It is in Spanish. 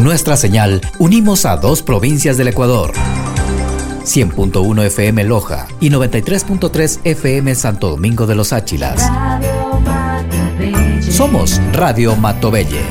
nuestra señal unimos a 2 provincias del Ecuador. 100.1 FM Loja y 93.3 FM Santo Domingo de los Áchilas. Somos Radio Matobelle.